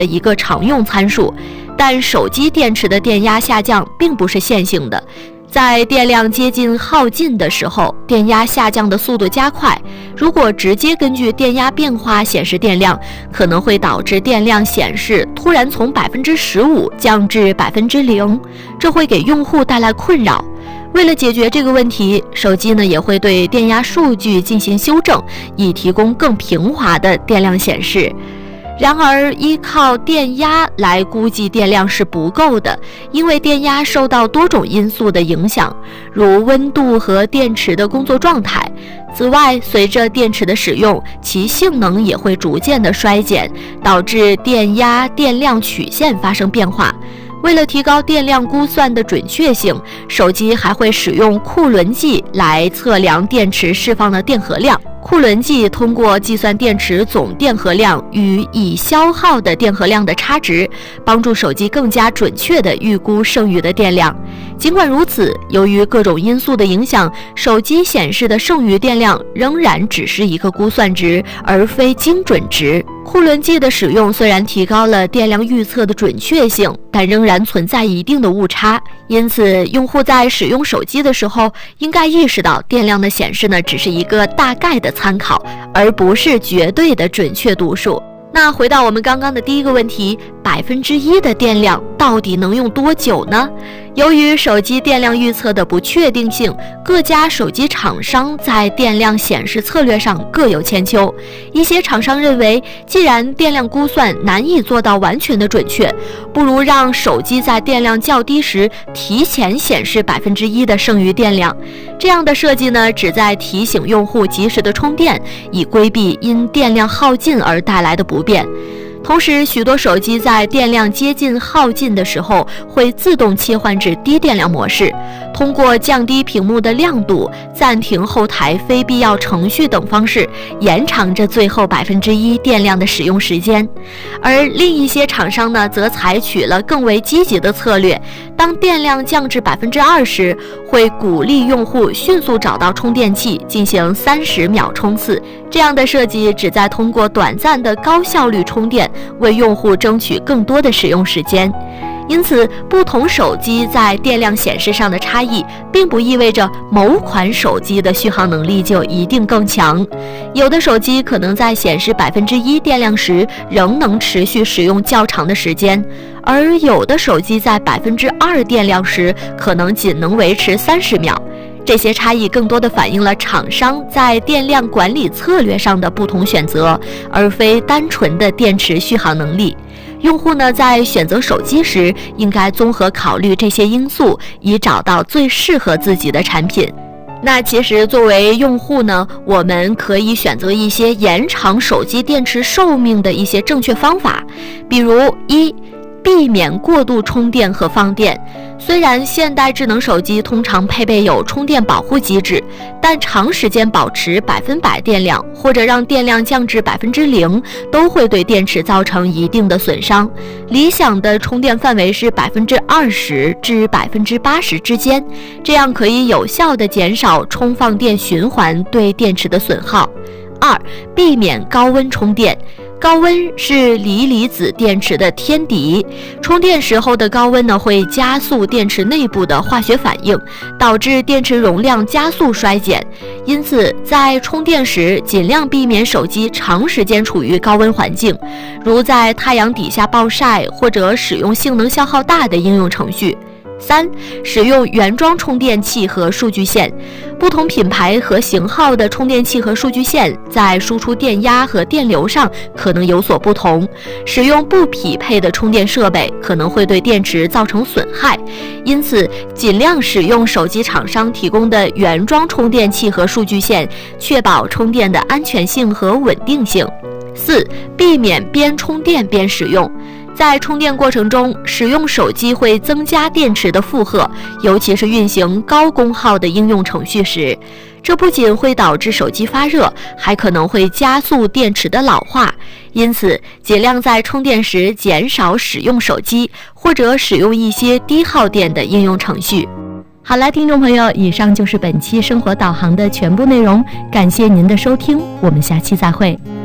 的一个常用参数。但手机电池的电压下降并不是线性的，在电量接近耗尽的时候，电压下降的速度加快。如果直接根据电压变化显示电量，可能会导致电量显示突然从15%降至0%，这会给用户带来困扰。为了解决这个问题，手机呢也会对电压数据进行修正，以提供更平滑的电量显示。然而，依靠电压来估计电量是不够的，因为电压受到多种因素的影响，如温度和电池的工作状态。此外，随着电池的使用，其性能也会逐渐的衰减，导致电压、电量曲线发生变化。为了提高电量估算的准确性，手机还会使用库仑计来测量电池释放的电荷量。库仑计通过计算电池总电荷量与已消耗的电荷量的差值，帮助手机更加准确地预估剩余的电量。尽管如此，由于各种因素的影响，手机显示的剩余电量仍然只是一个估算值，而非精准值。库仑计的使用虽然提高了电量预测的准确性，但仍然存在一定的误差。因此，用户在使用手机的时候，应该意识到电量的显示呢，只是一个大概的参考，而不是绝对的准确读数。那回到我们刚刚的第一个问题，1%的电量到底能用多久呢？由于手机电量预测的不确定性，各家手机厂商在电量显示策略上各有千秋。一些厂商认为，既然电量估算难以做到完全的准确，不如让手机在电量较低时提前显示1%的剩余电量。这样的设计呢，旨在提醒用户及时的充电，以规避因电量耗尽而带来的不便。同时，许多手机在电量接近耗尽的时候，会自动切换至低电量模式，通过降低屏幕的亮度、暂停后台非必要程序等方式，延长着最后1%电量的使用时间。而另一些厂商呢，则采取了更为积极的策略，当电量降至2%时，会鼓励用户迅速找到充电器，进行30秒冲刺。这样的设计旨在通过短暂的高效率充电，为用户争取更多的使用时间。因此，不同手机在电量显示上的差异，并不意味着某款手机的续航能力就一定更强。有的手机可能在显示1%电量时，仍能持续使用较长的时间，而有的手机在2%电量时，可能仅能维持30秒。这些差异更多地反映了厂商在电量管理策略上的不同选择，而非单纯的电池续航能力。用户呢，在选择手机时，应该综合考虑这些因素，以找到最适合自己的产品。那其实作为用户呢，我们可以选择一些延长手机电池寿命的一些正确方法，比如避免过度充电和放电。虽然现代智能手机通常配备有充电保护机制，但长时间保持100%电量，或者让电量降至0%，都会对电池造成一定的损伤。理想的充电范围是20%至80%之间，这样可以有效地减少充放电循环对电池的损耗。避免高温充电。高温是锂离子电池的天敌，充电时候的高温呢，会加速电池内部的化学反应，导致电池容量加速衰减。因此，在充电时尽量避免手机长时间处于高温环境，如在太阳底下暴晒，或者使用性能消耗大的应用程序。使用原装充电器和数据线。不同品牌和型号的充电器和数据线在输出电压和电流上可能有所不同，使用不匹配的充电设备可能会对电池造成损害，因此尽量使用手机厂商提供的原装充电器和数据线，确保充电的安全性和稳定性。避免边充电边使用。在充电过程中，使用手机会增加电池的负荷，尤其是运行高功耗的应用程序时。这不仅会导致手机发热，还可能会加速电池的老化。因此，尽量在充电时减少使用手机，或者使用一些低耗电的应用程序。好了，听众朋友，以上就是本期生活导航的全部内容，感谢您的收听，我们下期再会。